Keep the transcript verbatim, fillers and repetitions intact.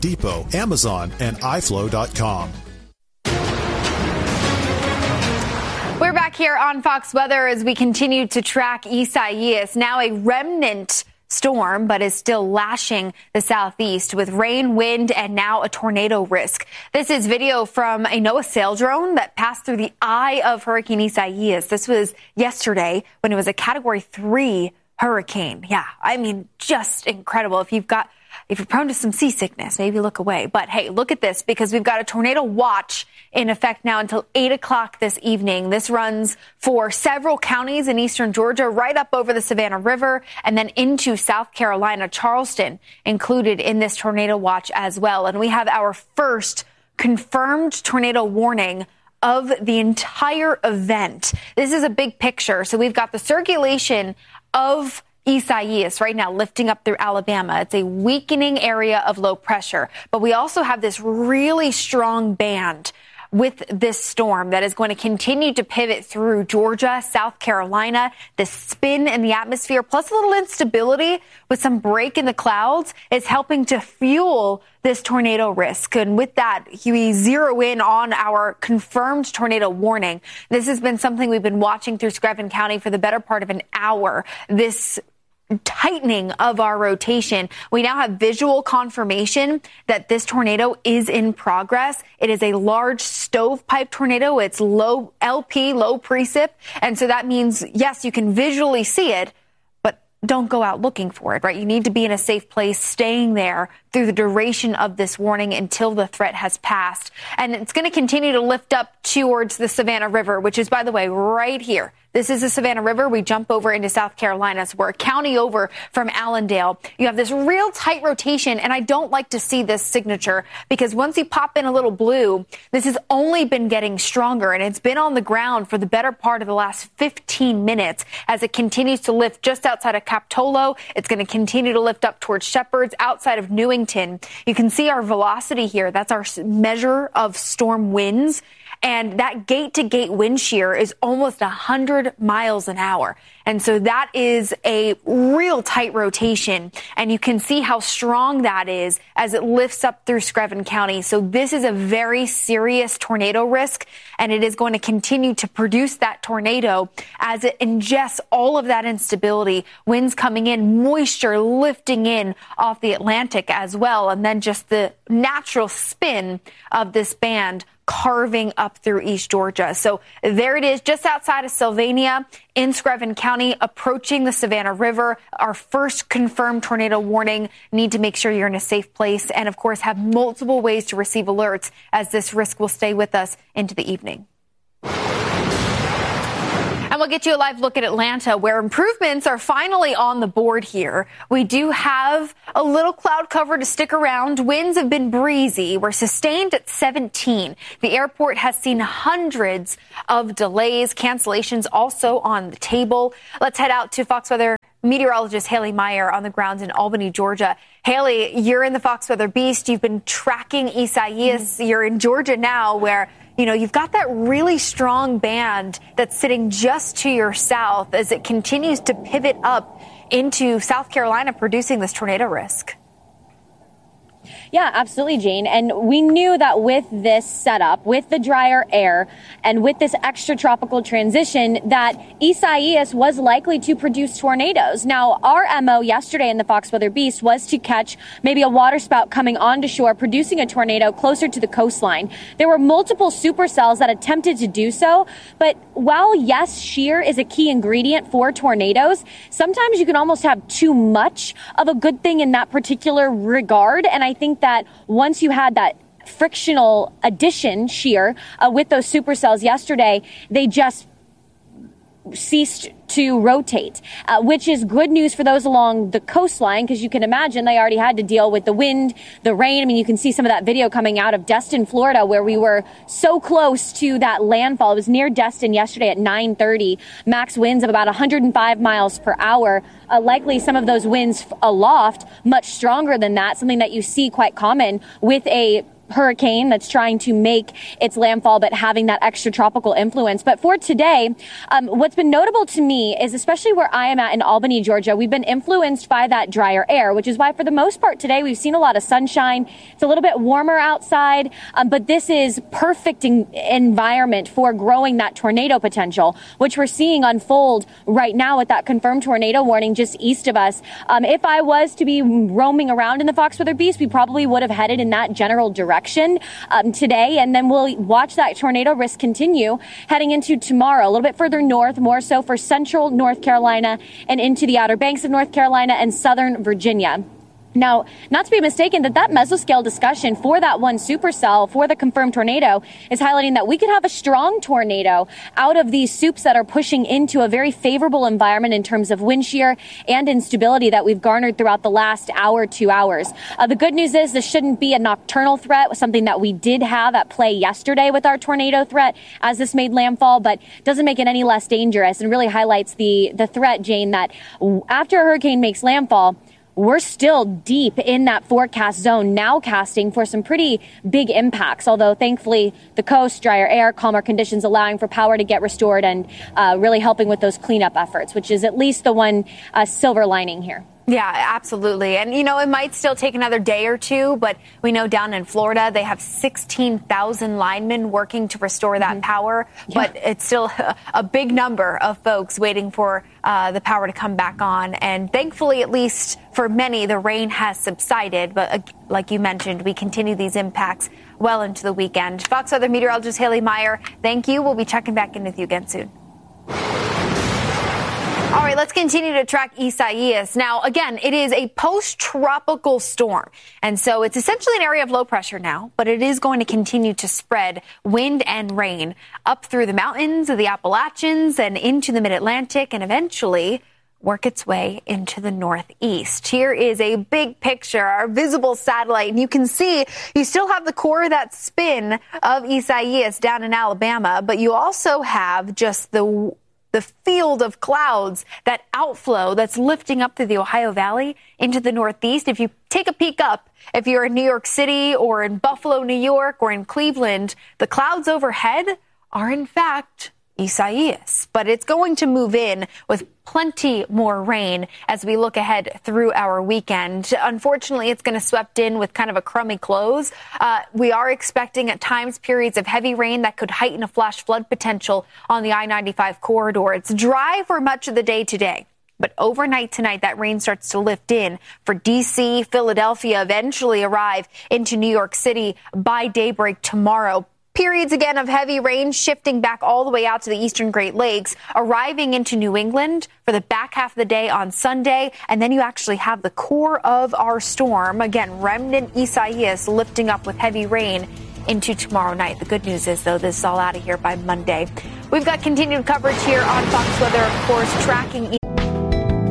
Depot, Amazon, and i flow dot com. We're back here on Fox Weather as we continue to track Isaias, now a remnant storm, but is still lashing the southeast with rain, wind, and now a tornado risk. This is video from a NOAA sail drone that passed through the eye of Hurricane Isaias. This was yesterday when it was a Category three hurricane. Yeah, I mean, just incredible. If you've got If you're prone to some seasickness, maybe look away. But hey, look at this, because we've got a tornado watch in effect now until eight o'clock this evening. This runs for several counties in eastern Georgia, right up over the Savannah River, and then into South Carolina. Charleston included in this tornado watch as well. And we have our first confirmed tornado warning of the entire event. This is a big picture. So we've got the circulation of Isaias right now lifting up through Alabama. It's a weakening area of low pressure. But we also have this really strong band with this storm that is going to continue to pivot through Georgia, South Carolina. The spin in the atmosphere, plus a little instability with some break in the clouds, is helping to fuel this tornado risk. And with that, we zero in on our confirmed tornado warning. This has been something we've been watching through Screven County for the better part of an hour. This tightening of our rotation. We now have visual confirmation that this tornado is in progress. It is a large stovepipe tornado. It's low L P, low precip. And so that means, yes, you can visually see it, but don't go out looking for it, right? You need to be in a safe place, staying there through the duration of this warning until the threat has passed. And it's going to continue to lift up towards the Savannah River, which is, by the way, right here. This is the Savannah River. We jump over into South Carolina. So we're a county over from Allendale. You have this real tight rotation, and I don't like to see this signature because once you pop in a little blue, this has only been getting stronger, and it's been on the ground for the better part of the last fifteen minutes as it continues to lift just outside of Capitolo. It's going to continue to lift up towards Shepherd's outside of Newington. You can see our velocity here. That's our measure of storm winds. And that gate-to-gate wind shear is almost one hundred miles an hour. And so that is a real tight rotation. And you can see how strong that is as it lifts up through Screven County. So this is a very serious tornado risk, and it is going to continue to produce that tornado as it ingests all of that instability, winds coming in, moisture lifting in off the Atlantic as well, and then just the natural spin of this band carving up through East Georgia. So there it is, just outside of Sylvania in Screven County, approaching the Savannah River. Our first confirmed tornado warning. Need to make sure you're in a safe place and, of course, have multiple ways to receive alerts as this risk will stay with us into the evening. And we'll get you a live look at Atlanta, where improvements are finally on the board here. We do have a little cloud cover to stick around. Winds have been breezy. We're sustained at seventeen. The airport has seen hundreds of delays, cancellations also on the table. Let's head out to Fox Weather meteorologist Haley Meyer on the ground in Albany, Georgia. Haley, you're in the Fox Weather Beast. You've been tracking Isaias. You're in Georgia now, where you know, you've got that really strong band that's sitting just to your south as it continues to pivot up into South Carolina, producing this tornado risk. Yeah, absolutely, Jane. And we knew that with this setup, with the drier air, and with this extratropical transition, that Isaias was likely to produce tornadoes. Now, our M O yesterday in the Fox Weather Beast was to catch maybe a waterspout coming onto shore, producing a tornado closer to the coastline. There were multiple supercells that attempted to do so. But while, yes, shear is a key ingredient for tornadoes, sometimes you can almost have too much of a good thing in that particular regard. And I think that once you had that frictional addition shear uh, with those supercells yesterday, they just ceased to rotate, uh, which is good news for those along the coastline, because you can imagine they already had to deal with the wind, the rain. I mean, you can see some of that video coming out of Destin, Florida, where we were so close to that landfall. It was near Destin yesterday at nine thirty. Max winds of about one hundred five miles per hour. Uh, likely some of those winds aloft much stronger than that, something that you see quite common with a hurricane that's trying to make its landfall, but having that extra tropical influence. But for today, um, what's been notable to me is, especially where I am at in Albany, Georgia, we've been influenced by that drier air, which is why for the most part today we've seen a lot of sunshine. It's a little bit warmer outside, um, but this is perfect in- environment for growing that tornado potential, which we're seeing unfold right now with that confirmed tornado warning just east of us. Um, if I was to be roaming around in the Fox Weather Beast, we probably would have headed in that general direction. Um, today, and then we'll watch that tornado risk continue heading into tomorrow, a little bit further north, more so for central North Carolina and into the Outer Banks of North Carolina and southern Virginia. Now, not to be mistaken, that that mesoscale discussion for that one supercell for the confirmed tornado is highlighting that we could have a strong tornado out of these soups that are pushing into a very favorable environment in terms of wind shear and instability that we've garnered throughout the last hour, two hours. Uh, the good news is this shouldn't be a nocturnal threat, something that we did have at play yesterday with our tornado threat as this made landfall, but doesn't make it any less dangerous and really highlights the, the threat, Jane, that after a hurricane makes landfall, we're still deep in that forecast zone, now casting for some pretty big impacts, although thankfully the coast, drier air, calmer conditions allowing for power to get restored and uh, really helping with those cleanup efforts, which is at least the one uh, silver lining here. Yeah, absolutely. And, you know, it might still take another day or two, but we know down in Florida, they have sixteen thousand linemen working to restore that mm-hmm. power. Yeah. But it's still a, a big number of folks waiting for uh, the power to come back on. And thankfully, at least for many, the rain has subsided. But uh, like you mentioned, we continue these impacts well into the weekend. Fox Weather meteorologist Haley Meyer, thank you. We'll be checking back in with you again soon. All right, let's continue to track Isaias. Now, again, it is a post-tropical storm, and so it's essentially an area of low pressure now, but it is going to continue to spread wind and rain up through the mountains of the Appalachians and into the mid-Atlantic and eventually work its way into the northeast. Here is a big picture, our visible satellite, and you can see you still have the core of that spin of Isaias down in Alabama, but you also have just the the field of clouds, that outflow that's lifting up through the Ohio Valley into the northeast. If you take a peek up, if you're in New York City or in Buffalo, New York, or in Cleveland, the clouds overhead are in fact Isaias, but it's going to move in with plenty more rain as we look ahead through our weekend. Unfortunately, it's going to swept in with kind of a crummy close. Uh, we are expecting at times periods of heavy rain that could heighten a flash flood potential on the I ninety-five corridor. It's dry for much of the day today, but overnight tonight, that rain starts to lift in for D C, Philadelphia, eventually arrive into New York City by daybreak tomorrow. Periods again of heavy rain shifting back all the way out to the eastern Great Lakes, arriving into New England for the back half of the day on Sunday. And then you actually have the core of our storm, again, remnant Isaias, lifting up with heavy rain into tomorrow night. The good news is, though, this is all out of here by Monday. We've got continued coverage here on Fox Weather, of course, tracking